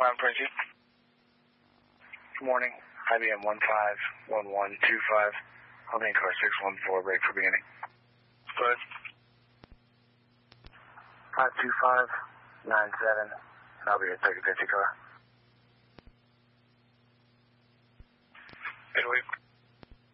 Line Prince. Good morning. IBM 151125. Holding car 614, break for beginning. Go ahead. 52597. I'll be at 3050 car. 808.